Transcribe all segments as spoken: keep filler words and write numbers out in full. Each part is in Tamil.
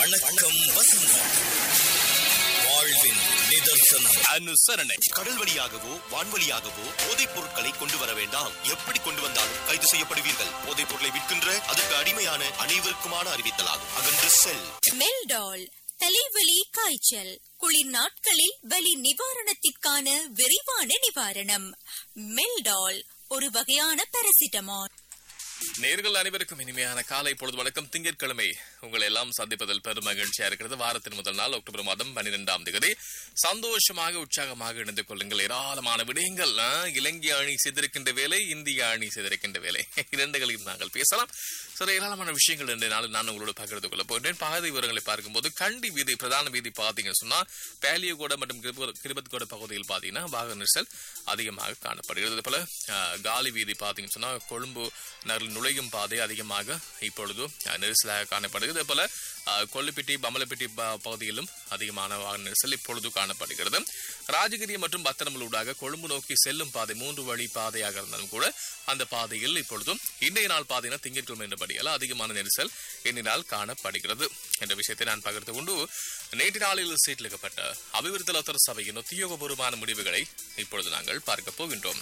வணக்கம் வசந்தம். வாழ்வின் நிதர்சனம். அனுசரணை. கடல் வழியாகவோ வான்வழியாகவோ போதைப் பொருட்களை கொண்டு வர வேண்டாம். எப்படி கொண்டு வந்தாலும் கைது செய்யப்படுவீர்கள். போதைப் பொருளை விற்கின்ற அதற்கு அடிமையான அனைவருக்குமான அறிவித்தலாகும். அகன்று செல். மெல்டால் தலைவலி, காய்ச்சல், குளிர் நாட்களில் வலி நிவாரணத்திற்கான விரைவான நிவாரணம். மெல்டால் ஒரு வகையான பாராசிட்டமால். நேர்கள் அனைவருக்கும் இனிமையான காலை பொழுது வணக்கம். திங்கட்கிழமை உங்களை எல்லாம் சந்திப்பதில் பெரும் மகிழ்ச்சியா இருக்கிறது. வாரத்தின் முதல் நாள் அக்டோபர் மாதம் பன்னிரெண்டாம் தேதி. சந்தோஷமாக உற்சாகமாக இணைந்து கொள்ளுங்கள். ஏராளமான விடயங்கள். இலங்கை அணி செய்திருக்கின்ற வேலை, இந்திய அணி செய்திருக்கின்ற வேலை, இரண்டுகளையும் நாங்கள் பேசலாம். சில ஏராளமான விஷயங்கள் இன்றைய நாள் நான் உங்களோட பகிர்ந்து கொள்ள போகிறேன். பாதை விவரங்களை பார்க்கும்போது கண்டி வீதி, பிரதான வீதி பார்த்தீங்கன்னு சொன்னா பேலியகோட மற்றும் கிருபத்கோட பகுதியில் பார்த்தீங்கன்னா வாகன நெரிசல் அதிகமாக காணப்படுகிறது. போல காலி வீதி பார்த்தீங்கன்னு சொன்னா கொழும்பு நகரில் நுழையும் பாதை அதிகமாக இப்பொழுது நெரிசலாக காணப்படுகிறது. அதே போல கொல்லுப்பிட்டி, பமலப்பிட்டி பகுதியிலும் அதிகமான வாகன நெரிசல் இப்பொழுது காணப்படுகிறது. ராஜகிரி மற்றும் பத்திரமலூடாக கொழும்பு நோக்கி செல்லும் பாதை மூன்று வழி பாதையாக இருந்தாலும் கூட அந்த பாதையில் இப்பொழுதும் இன்றைய நாள் பாதையின திங்கட்கிழமை என்றபடியால் அதிகமான நெரிசல் இந்நாள் காணப்படுகிறது என்ற விஷயத்தை நான் பகிர்ந்து கொண்டு நேற்று நாளில் சீட்டிலிக்கப்பட்ட அபிவிருத்தி லத்தர் சபையின் உத்தியோகபூர்வமான முடிவுகளை இப்பொழுது நாங்கள் பார்க்க போகின்றோம்.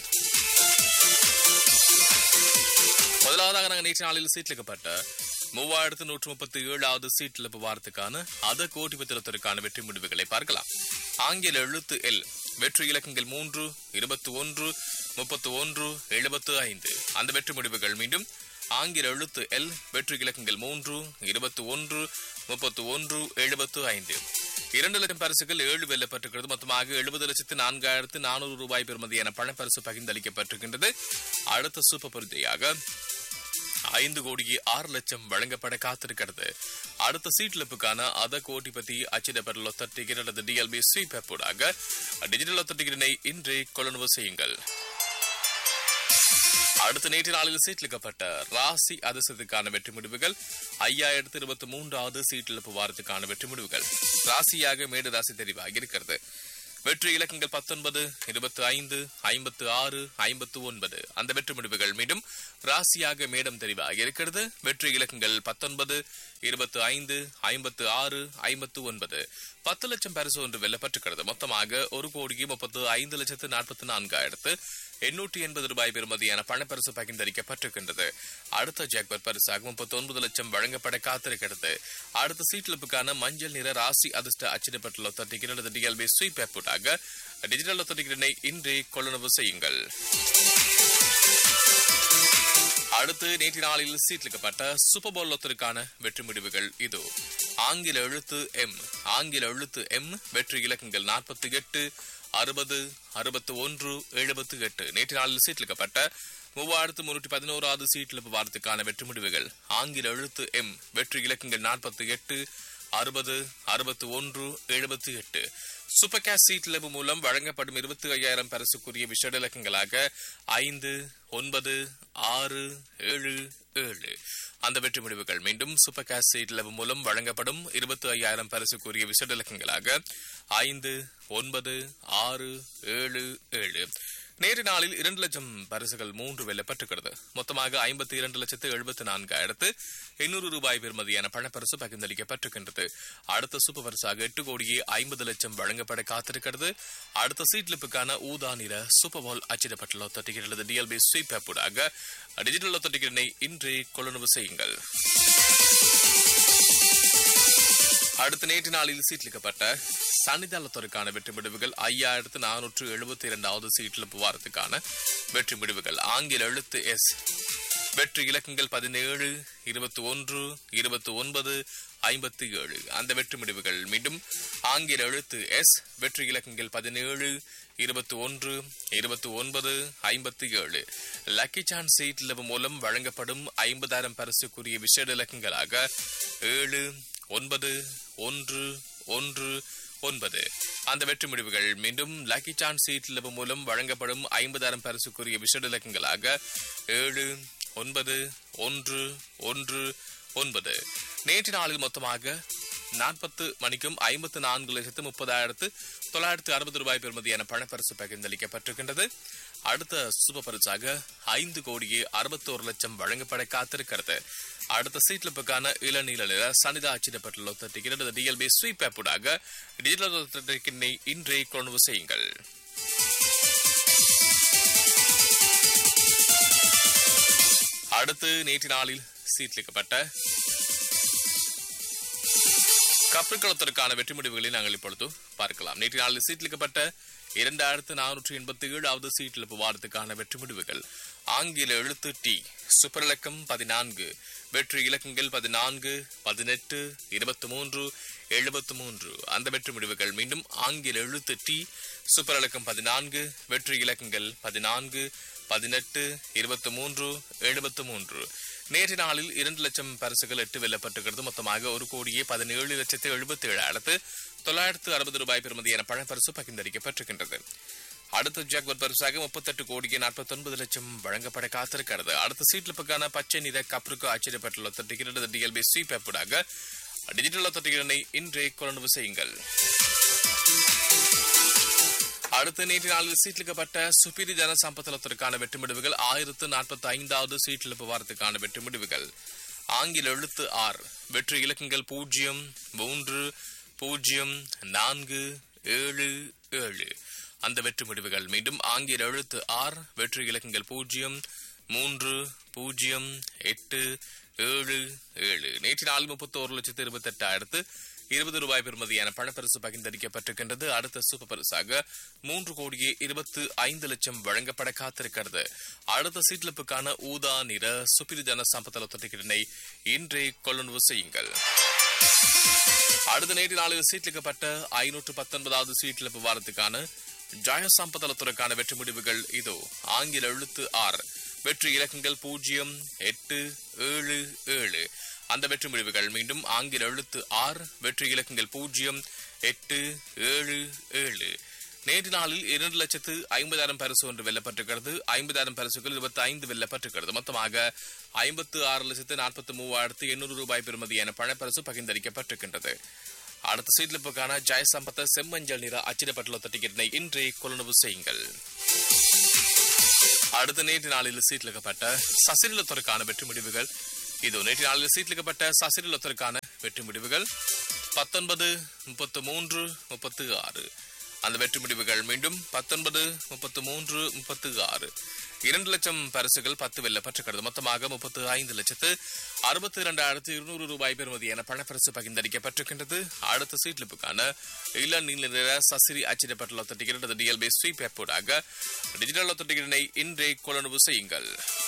முதலாவதாக நாங்கள் நேற்று நாளில் சீட்டிலிக்கப்பட்ட மூவாயிரத்து நூற்று முப்பத்தி ஏழாவது சீட்டிழப்பு வாரத்துக்கான அத கோடிபத்திரத்திற்கான வெற்றி முடிவுகளை பார்க்கலாம். ஆங்கில எழுத்து எல் வெற்றி இலக்கங்கள் மூன்று, இருபத்தி ஒன்று, முப்பத்தி ஒன்று, எழுபத்து ஐந்து. அந்த வெற்றி முடிவுகள் மீண்டும் ஆங்கில எழுத்து எல் வெற்றி இலக்கங்கள் மூன்று, இருபத்தி ஒன்று, முப்பத்தி ஒன்று, எழுபத்து ஐந்து. இரண்டு லட்சம் பரிசுகள் ஏழு வெல்லப்பட்டிருக்கிறது. மொத்தமாக எழுபது லட்சத்து நான்காயிரத்து நானூறு ரூபாய் பெறுமதியான பணப்பரிசு பகிர்ந்தளிக்கப்பட்டிருக்கின்றது. அடுத்த சூப்பர் பரிதையாக ஐந்து கோடியே ஆறு லட்சம் வழங்கப்பட காத்திருக்கிறது. அடுத்த சீட்லிப்புக்கான அத கோடிபதி அச்சிடப்பட்ட லொத்த டிக்கெட் அல்லது டிஎல்பி ஸ்வீப் ஆக டிஜிட்டல் லொத்த டிக்கெட்டினை இன்றே கொள்ளுணவு செய்யுங்கள். அடுத்த நேற்று நாளில் சீட்லிக்கப்பட்ட ராசி அதிர்ஷ்டத்துக்கான வெற்றி முடிவுகள் ஐயாயிரத்து இருபத்தி மூன்றாவது சீட்டிழப்பு வாரத்துக்கான வெற்றி முடிவுகள். ராசியாக மேடு ராசி தெரிவாகி இருக்கிறது. வெற்றி இலக்கங்கள் பத்தொன்பது, இருபத்தி ஐந்து, ஐம்பத்து ஆறு, ஐம்பத்து ஒன்பது. அந்த வெற்றி முடிவுகள் மீண்டும் ராசியாக மேடம் தெரிவாகி இருக்கிறது. வெற்றி இலக்கங்கள் பத்தொன்பது, இருபத்தி ஐந்து, ஐம்பத்து ஆறு, ஐம்பத்து ஒன்பது. பத்து லட்சம் பரிசு ஒன்று வெல்லப்பட்டிருக்கிறது. மொத்தமாக ஒரு கோடியே முப்பத்து ஐந்து லட்சத்து நாற்பத்தி நான்காயிரத்து எண்ணூற்றி எண்பது ரூபாய் பெறுமதியான பணப்பரிசு பகிர்ந்தளிக்கப்பட்டிருக்கின்றது. அடுத்த ஜாக்பர் பரிசாக முப்பத்தி ஒன்பது லட்சம் வழங்கப்பட காத்திருக்கிறது. அடுத்த சீட்லிப்புக்கான மஞ்சள் நிற ராசி அதிர்ஷ்ட அச்சிடப்பட்ட லொத்த டிக்கெட் அல்லது டிஎல்பி ஸ்வீப் ஆக டிஜிட்டல் லொத்த டிக்கெட்டினை இன்றே கொள்ளுணவு செய்யுங்கள். அடுத்து நேற்று நாளில் சீட்லிக்கப்பட்ட சூப்பர் போல் லொத்தருக்கான வெற்றி முடிவுகள் இதோ. ஆங்கில எழுத்து எம் ஆங்கில எழுத்து எம் வெற்றி இலக்கங்கள் நாற்பத்தி எட்டு, அறுபது, அறுபத்தி ஒன்று, எழுபத்தி எட்டு. நேற்று நாளில் சீட்லிக்கப்பட்ட மூவாயிரத்து முன்னூற்றி பதினோராவது சீட்டிழப்பு வாரத்துக்கான வெற்றி முடிவுகள் ஆங்கில எழுத்து எம் வெற்றி இலக்கங்கள் நாற்பத்தி எட்டு, அறுபது, அறுபத்தி ஒன்று, எழுபத்தி எட்டு. சூப்பர் கேஷ் சீட்லபு மூலம் வழங்கப்படும் இருபத்தி ஐயாயிரம் பரிசுக்குரிய விஷட இலக்கங்களாக ஐந்து, ஒன்பது, ஆறு, ஏழு, ஏழு. அந்த வெற்றி முடிவுகள் மீண்டும் சூப்பர் கேஷ் சீட்லபு மூலம் வழங்கப்படும் இருபத்தி ஐயாயிரம் பரிசுக்குரிய விஷட இலக்கங்களாக ஐந்து, ஒன்பது, ஆறு, ஏழு, ஏழு. நேற்று நாளில் இரண்டு லட்சம் பரிசுகள் மூன்று வெல்லப்பட்டிருக்கிறது. மொத்தமாக ஐம்பத்தி இரண்டு லட்சத்து எழுபத்தி நான்காயிரத்து எண்ணூறு ரூபாய் பெறுமதியான பணப்பரிசு பகிர்ந்தளிக்கப்பட்டிருக்கின்றது. அடுத்த சூப்பர் பரிசாக எட்டு கோடியே ஐம்பது லட்சம் வழங்கப்பட காத்திருக்கிறது. அடுத்த சீட்லிப்புக்கான ஊதா நிற சூப்பர் பால் அச்சிடப்பட்ட லொத்த டிக்கெட் அல்லது டிஎல்பி ஸ்வீப் ஆக டிஜிட்டல் லொத்த டிக்கெட்டினை இன்றே கொள்ளுணவு செய்யுங்கள். அடுத்த நேற்று நாளில் சீட்லிக்கப்பட்ட சன்னிதானத்திற்கான வெற்றி முடிவுகள் ஐயாயிரத்து நானூற்று எழுபத்தி இரண்டாவது சீட்டிழப்பு வாரத்துக்கான வெற்றி முடிவுகள் ஆங்கில எழுத்து எஸ் வெற்றி இலக்கங்கள் பதினேழு, இருபத்தி ஒன்று, இருபத்தி ஒன்பது, ஐம்பத்தி ஏழு. அந்த வெற்றி முடிவுகள் மீண்டும் ஆங்கில எழுத்து எஸ் வெற்றி இலக்கங்கள் பதினேழு, இருபத்தி ஒன்று, இருபத்தி ஒன்பது, ஐம்பத்தி ஏழு. லக்கி சான்ஸ் சீட்லவு மூலம் வழங்கப்படும் ஐம்பதாயிரம் பரிசுக்குரிய விஷட இலக்கங்களாக ஏழு, ஒன்பது, ஒன்று, ஒன்று, ஒன்பது. அந்த வெற்றி முடிவுகள் மீண்டும் லக்கி சான்ஸ் சீட்லபு மூலம் வழங்கப்படும் ஐம்பதாயிரம் பரிசுக்குரிய விஷட இலக்கங்களாக ஏழு, ஒன்பது, ஒன்று, ஒன்று, ஒன்பது. நேற்று நாளில் மொத்தமாக நாற்பத்து மணிக்கும் ஐம்பத்து நான்கு லட்சத்து முப்பதாயிரத்து தொள்ளாயிரத்து அறுபது ரூபாய் பெறுமதியான பணப்பரிசு பகிர்ந்தளிக்கப்பட்டிருக்கின்றது. அடுத்த சூப்பர் பரிசாக ஐந்து கோடியே அறுபத்தோரு லட்சம் வழங்கப்பட காத்திருக்கிறது. அடுத்த சீட்லுக்கான இளநீல நிற சனிதா அச்சிடப்பட்டுள்ள டிக்கெட் டிஎல்பி ஸ்வீப் ஆப்புடாக டிஜிட்டல் டிக்கெட்டினை இன்றே கொள்வனவு செய்யுங்கள். அடுத்து நேற்று நாளில் சீட்லிக்கப்பட்ட கப்பற்களத்திற்கான வெற்றி முடிவுகளை நாங்கள் இப்பொழுது பார்க்கலாம். நேற்று நாளில் சீட்லிக்கப்பட்ட இரண்டாயிரத்து நானூற்றி எண்பத்தி ஏழாவது சீட்டிழப்பு வாரத்துக்கான வெற்றி முடிவுகள் ஆங்கில எழுத்து டி சூப்பர் இலக்கம் பதினான்கு வெற்றி இலக்கங்கள் பதினான்கு பதினெட்டு இருபத்தி மூன்று எழுபத்தி மூன்று. அந்த வெற்றி முடிவுகள் மீண்டும் ஆங்கில எழுத்து டி சூப்பர் இலக்கம் பதினான்கு வெற்றி இலக்கங்கள் பதினான்கு பதினெட்டு இருபத்தி மூன்று எழுபத்தி மூன்று. நேற்று நாளில் இரண்டு லட்சம் பரிசுகள் எட்டு வெல்லப்பட்டிருக்கிறது. மொத்தமாக ஒரு கோடியே பதினேழு லட்சத்து எழுபத்தி ஏழாயிரத்து தொள்ளாயிரத்து அறுபது ரூபாய் பெறுமதியான பணப்பரிசு பகிர்ந்தளிக்கப்பட்டிருக்கின்றது. அடுத்த ஜாக்பட் பரிசாக முப்பத்தெட்டு கோடியே நாற்பத்தி ஒன்பது லட்சம் வழங்கப்பட காத்திருக்கிறது. அடுத்த சீட்லுக்கான பச்சை நிற கப்ருக்கு ஆச்சரியப்பட்டுள்ள டிக்கெட் டிஎல்பி ஸ்வீப் ஆப்புடாக டிஜிட்டல் டிக்கெட்டினை இன்றே கொள்வனவு செய்யுங்கள். அடுத்த நேற்று நாளில் சீட்லிக்கப்பட்ட சுப்பீரி ஜன சம்பத்தலத்திற்கான வெற்றி முடிவுகள் ஆயிரத்து நாற்பத்தி ஐந்தாவது சீட்டிழப்பு வாரத்துக்கான வெற்றி முடிவுகள் ஆங்கில எழுத்து ஆர் வெற்றி இலக்கங்கள் பூஜ்ஜியம் மூன்று பூஜ்ஜியம் நான்கு ஏழு ஏழு. அந்த வெற்றி முடிவுகள் மீண்டும் ஆங்கில எழுத்து ஆர் வெற்றி இலக்கங்கள் பூஜ்ஜியம் மூன்று பூஜ்ஜியம் எட்டு ஏழு ஏழு. நேற்று நாள் முப்பத்தி ஒரு லட்சத்து இருபத்தி எட்டாயிரத்து இருபது ரூபாய் பெறுமதியான பணப்பரிசு பகிர்ந்தளிக்கப்பட்டிருக்கின்றது. அடுத்த சூப்பர் பரிசாக மூன்று கோடியே இருபத்தி ஐந்து லட்சம் வழங்கப்பட காத்திருக்கிறது. அடுத்த சீட்லிப்புக்கான ஊதா நிற சுப்பிரி ஜன சம்பத்தல டிக்கெட்டினை இன்றே கொள்வனவு செய்யுங்கள். அடுத்த நேற்று நாளில் சீட்லிக்கப்பட்ட ஐநூற்று பத்தொன்பதாவது சீட்லிப்பு வாரத்துக்கான ஜாய சம்பத்தலத்துறைக்கான வெற்றி முடிவுகள் இதோ ஆங்கில எழுத்து ஆர் வெற்றி இலக்கங்கள் பூஜ்ஜியம் எட்டு ஏழு ஏழு. அந்த வெற்றி முடிவுகள் மீண்டும் ஆங்கில எழுத்து ஆர் வெற்றி இலக்கங்கள் பூஜ்ஜியம் எட்டு ஏழு ஏழு. நேற்று நாளில் இரண்டு லட்சத்து ஐம்பதாயிரம் பரிசு ஒன்று வெல்லப்பட்டிருக்கிறது. ஐம்பதாயிரம் பரிசுகள் இருபத்தி ஐந்து வெல்லப்பட்டிருக்கிறது. மொத்தமாக ஐம்பத்து ஆறு லட்சத்து நாற்பத்தி மூவாயிரத்து எண்ணூறு ரூபாய் பெறுமதியான பணப்பரிசு பகிர்ந்தளிக்கப்பட்டிருக்கின்றது. அடுத்த சீட்லிப்புக்கான ஜெய சம்பத்த செம்மஞ்சள் நிற அச்சிடப்பட்டுள்ள டிக்கெட்டினை இன்றே கொள்வனவு செய்யுங்கள். அடுத்த நேற்று நாளில் சீட்லிக்கப்பட்ட சசிரலத்திற்கான வெற்றி முடிவுகள் இது நேற்று நாளில் சீட்லிக்கப்பட்ட சசிரலத்திற்கான வெற்றி முடிவுகள் பத்தொன்பது முப்பத்து மூன்று முப்பத்து ஆறு. அந்த வெற்றி முடிவுகள் மீண்டும் பத்தொன்பது முப்பத்து மூன்று முப்பத்து ஆறு. இரண்டு லட்சம் பரிசுகள் பத்து வெல்லப்பட்டிருக்கிறது. மொத்தமாக முப்பத்து ஐந்து லட்சத்து அறுபத்தி இரண்டாயிரத்து இருநூறு ரூபாய் பெறுமதியான பணப்பரிசு பகிர்ந்தளிக்கப்பட்டிருக்கின்றது. அடுத்த சீட்லிப்புக்கான இள நீல நிற சசிரி அச்சிடப்பட்டுள்ள டிக்கெட் டிஎல்பி ஸ்வீப் ஆப்புடாக டிஜிட்டல் டிக்கெட்டினை இன்றே கொள்வனவு செய்யுங்கள்.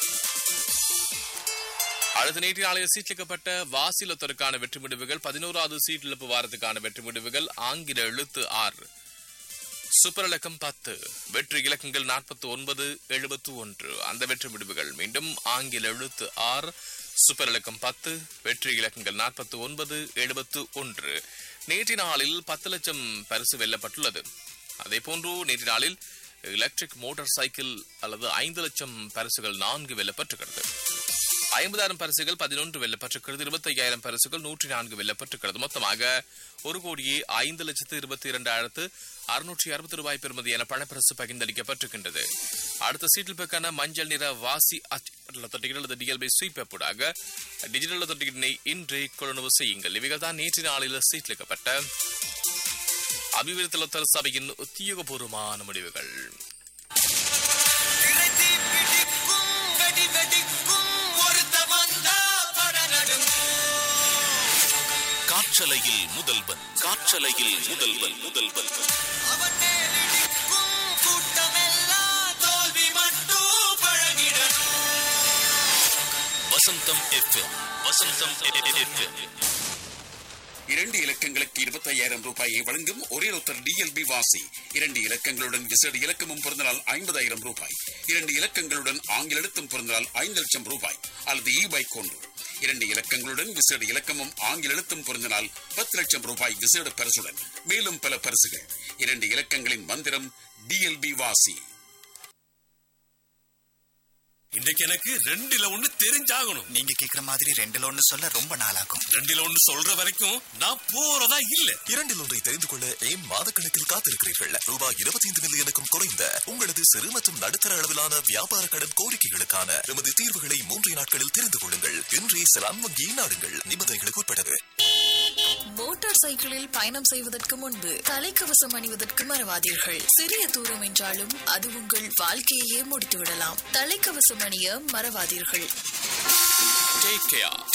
அடுத்த நேற்று நாளைய சீட்லிக்கப்பட்ட வாசிலத்திற்கான வெற்றி முடிவுகள் பதினோராவது சீட்டிழப்பு வாரத்துக்கான வெற்றி முடிவுகள் ஆங்கில எழுத்து ஆர் சூப்பர் இலக்கம் பத்து வெற்றி இலக்கங்கள் நாற்பத்தி ஒன்பது எழுபத்தி ஒன்று. அந்த வெற்றி முடிவுகள் மீண்டும் ஆங்கில எழுத்து ஆர் சூப்பர் இலக்கம் பத்து வெற்றி இலக்கங்கள் நாற்பத்தி ஒன்பது எழுபத்து ஒன்று. நேற்று நாளில் பத்து லட்சம் பரிசு வெல்லப்பட்டுள்ளது. அதே போன்று நேற்று நாளில் எலக்ட்ரிக் மோட்டார் சைக்கிள் அல்லது ஐந்து லட்சம் பரிசுகள் நான்கு வெல்லப்பட்டிருக்கிறது. ஐம்பதாயிரம் பரிசுகள் பதினொன்று வெல்லப்பட்டிருக்கிறது. இருபத்தி ஐயாயிரம் பரிசுகள் நூற்றி நான்கு வெல்லப்பட்டிருக்கிறது. மொத்தமாக ஒரு கோடியே ஐந்து லட்சத்து இருபத்தி இரண்டாயிரத்து அறுநூற்றி அறுபது ரூபாய் பெறுமதியான பணப்பரிசு பகிர்ந்தளிக்கப்பட்டிருக்கின்றது. அடுத்த சீட்டிலுக்கான மஞ்சள் நிற வாசி டிஎல்பி ஸ்வீப் ஆப்புடாக டிஜிட்டல் டிக்கெட்டினை இன்றே கொள்வனவு செய்யுங்கள். இவைகள் தான் நேற்று நாளில் சீட்டிலிக்கப்பட்ட அபிவிருத்தி சபையின் உத்தியோகபூர்வமான முடிவுகள். காற்றலையில் முதல்வன் காற்றலையில் முதல்வன் முதல்வன் வசந்தம் எஃப்எம் வசந்தம் எஃப்எம் இரண்டு இலக்கங்களுக்கு இருபத்தி ஐயாயிரம் ரூபாயை வழங்கும் ஒரே ஒருத்தர் டிஎல்பி வாசி. இரண்டு இலக்கங்களுடன் விசேட இலக்கமும் பிறந்தனால் ஐம்பதாயிரம் ரூபாய். இரண்டு இலக்கங்களுடன் ஆங்கில எழுத்தும் பிறந்தனால் ஐந்து லட்சம் ரூபாய் அல்லது இ பைக் ஒன்று. இரண்டு இலக்கங்களுடன் விசேட இலக்கமும் ஆங்கில எழுத்தும் பொருந்தினால் பத்து லட்சம் ரூபாய் விசேட பரிசுடன் மேலும் பல பரிசுகள். இரண்டு இலக்கங்களின் மந்திரம் டிஎல்பி வாசி. இன்னைக்கு எனக்கு ரெண்டுல ஒண்ணு தெரிஞ்சாகணும். நீங்க கேக்குற மாதிரி ரெண்டுல ஒண்ணு சொல்ல ரொம்ப நாளாகும். ரெண்டுல ஒண்ணு சொல்ற வரைக்கும் நான் போறதா இல்ல. இரண்டில் ஒன்றை தெரிந்து கொள்ள ஏன் மாதக்கணக்கில் காத்திருக்கிறீர்கள்? ரூபாய் இருபத்தி ஐந்து மில்லியனுக்கும் குறைந்த உங்களது சிறு மற்றும் நடுத்தர அளவிலான வியாபார கடன் கோரிக்கைகளுக்கான எமது தீர்வுகளை மூன்று நாட்களில் தெரிந்து கொள்ளுங்கள். இன்றே செலான் வங்கியை நாடுங்கள். நிபந்தனைகளுக்கு உட்பட்டது. மோட்டார் சைக்கிளில் பயணம் செய்வதற்கு முன்பு தலைக்கவசம் அணிவதற்கு மறவாதீர்கள். சிறிய தூரம் என்றாலும் அது உங்கள் வாழ்க்கையே முடித்துவிடலாம். தலைக்கவசம் அணிய மறவாதீர்கள். Take care.